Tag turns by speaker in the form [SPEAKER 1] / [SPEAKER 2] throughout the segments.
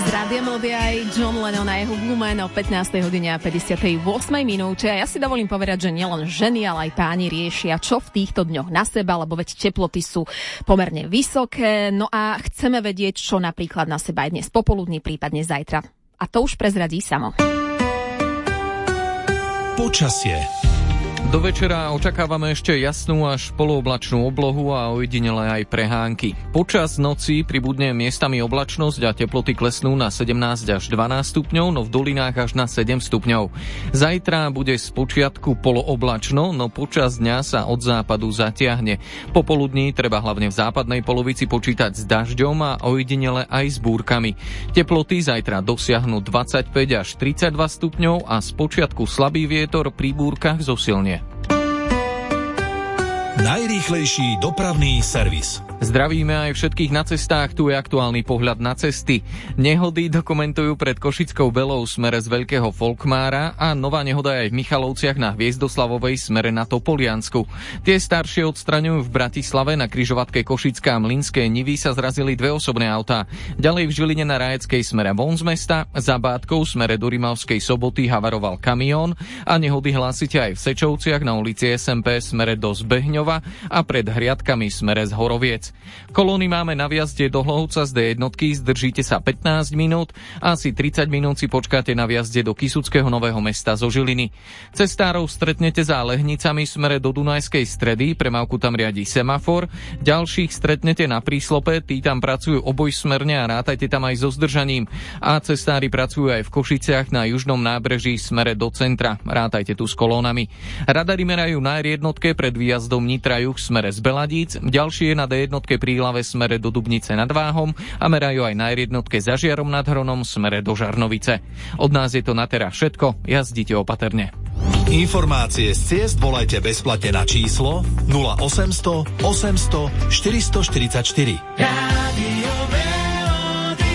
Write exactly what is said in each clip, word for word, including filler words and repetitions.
[SPEAKER 1] Rádio Melody aj John Lennon a jeho Woman o pätnástej hodine a päťdesiatej ôsmej minúte. A ja si dovolím povedať, že nielen ženy, ale aj páni riešia, čo v týchto dňoch na seba, lebo veď teploty sú pomerne vysoké. No a chceme vedieť, čo napríklad na seba aj dnes popoludní, prípadne zajtra. A to už prezradí Samo.
[SPEAKER 2] Počasie.
[SPEAKER 3] Do večera očakávame ešte jasnú až polooblačnú oblohu a ojedinele aj prehánky. Počas noci pribudne miestami oblačnosť a teploty klesnú na sedemnásť až dvanásť stupňov, no v dolinách až na sedem stupňov. Zajtra bude spočiatku polooblačno, no počas dňa sa od západu zatiahne. Popoludní treba hlavne v západnej polovici počítať s dažďom a ojedinele aj s búrkami. Teploty zajtra dosiahnu dvadsaťpäť až tridsaťdva stupňov a spočiatku slabý vietor pri búrkach zosilnie.
[SPEAKER 2] Najrýchlejší dopravný servis.
[SPEAKER 3] Zdravíme aj všetkých na cestách, tu je aktuálny pohľad na cesty. Nehody dokumentujú pred Košickou Belou smere z Veľkého Folkmára a nová nehoda je aj v Michalovciach na Hviezdoslavovej smere na Topoliansku. Tie staršie odstraňujú v Bratislave, na križovatke Košická a Mlynské Nivy sa zrazili dve osobné autá. Ďalej v Žiline na Rajeckej smere von z mesta, za Bátkou smere do Rimavskej Soboty havaroval kamión a nehody hlásite aj v Sečovciach na ulici es em pé smere do Zbehňova a pred Hriadkami smere z Horoviec. Kolóny máme na vjazde do Hlohovca z dé jednotky, zdržíte sa pätnásť minút a asi tridsať minút si počkáte na vjazde do Kysuckého Nového Mesta zo Žiliny. Cestárov stretnete za Lehnicami smere do Dunajskej Stredy, premávku tam riadi semafor, ďalších stretnete na Príslope, tí tam pracujú obojsmerne a rátajte tam aj so zdržaním. A cestári pracujú aj v Košiciach na južnom nábreží smere do centra, rátajte tu s kolónami. Radary merajú na er jednotke pred výjazdom Nitra juh smere z Beladíc, ďalšie je na dé jednotke pri Ilave smere do Dubnice nad Váhom a merajú aj na er jednotke za Žiarom nad Hronom smere do Žarnovice. Od nás je to na teraz všetko, jazdite opatrne.
[SPEAKER 2] Informácie z ciest volajte bezplatne na číslo nula osemsto osemsto štyristoštyridsaťštyri. Rádio Melody.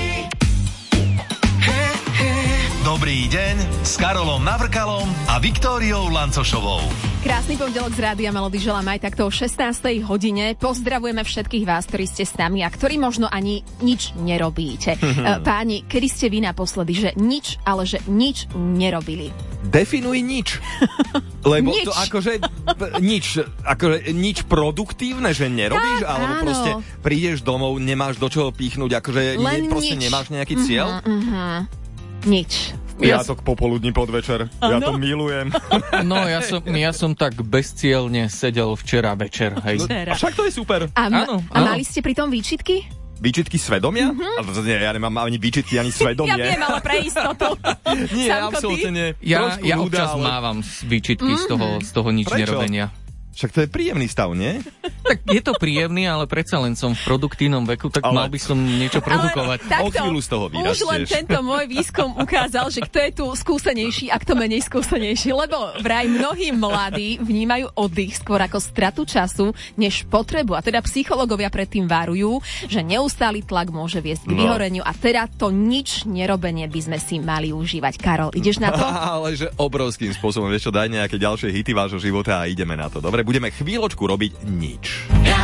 [SPEAKER 2] Dobrý deň s Karolom Navrkalom a Viktóriou Lancošovou.
[SPEAKER 1] Krásny pondelok z Rádia Melody želám aj takto o šestnástej hodine. Pozdravujeme všetkých vás, ktorí ste s nami a ktorí možno ani nič nerobíte. Páni, kedy ste vy naposledy, že nič, ale že nič nerobili?
[SPEAKER 4] Definuj nič. Lebo
[SPEAKER 1] nič.
[SPEAKER 4] to akože nič, akože nič produktívne, že nerobíš,
[SPEAKER 1] tak,
[SPEAKER 4] alebo
[SPEAKER 1] áno.
[SPEAKER 4] proste prídeš domov, nemáš do čoho píchnuť, akože
[SPEAKER 1] Len
[SPEAKER 4] ne, proste
[SPEAKER 1] nič.
[SPEAKER 4] nemáš nejaký cieľ?
[SPEAKER 1] Uh-huh, uh-huh. Nič.
[SPEAKER 4] Piatok popoludní podvečer. Ja to milujem.
[SPEAKER 3] No, ja som, ja som tak bezcielne sedel včera večer. Hej.
[SPEAKER 4] A však to je super.
[SPEAKER 1] A, ma-
[SPEAKER 3] Áno,
[SPEAKER 1] a
[SPEAKER 3] áno.
[SPEAKER 1] mali ste pri tom výčitky?
[SPEAKER 4] Výčitky svedomia? Mm-hmm. Nie, ja nemám ani výčitky, ani svedomie.
[SPEAKER 1] Ja viem, ale pre istotu.
[SPEAKER 4] Nie,
[SPEAKER 1] Samko,
[SPEAKER 4] absolútne nie.
[SPEAKER 3] Ja,
[SPEAKER 4] Trošku
[SPEAKER 3] ja
[SPEAKER 4] nuda,
[SPEAKER 3] občas
[SPEAKER 4] ale...
[SPEAKER 3] mávam výčitky mm. z, toho, z toho nič
[SPEAKER 4] Prečo?
[SPEAKER 3] nerobenia.
[SPEAKER 4] Však to je príjemný stav, nie?
[SPEAKER 3] Tak je to príjemný, ale predsa len som v produktívnom veku, tak ale... mal by som niečo produkovať.
[SPEAKER 1] Ale
[SPEAKER 4] O chvíľu z toho vyrastieš.
[SPEAKER 1] Už len tento môj výskum ukázal, že kto je tu skúsenejší a kto menej skúsenejší, lebo vraj mnohí mladí vnímajú oddych skôr ako stratu času, než potrebu. A teda psychológovia predtým varujú, že neustály tlak môže viesť k
[SPEAKER 4] No.
[SPEAKER 1] vyhoreniu a teda to nič nerobenie by sme si mali užívať. Karol, ideš na to?
[SPEAKER 4] Ale že obrovským spôsobom, vieš čo, daj nejaké ďalšie hity vášho života a ideme na to. Dobre, budeme chvíľočku robiť nič.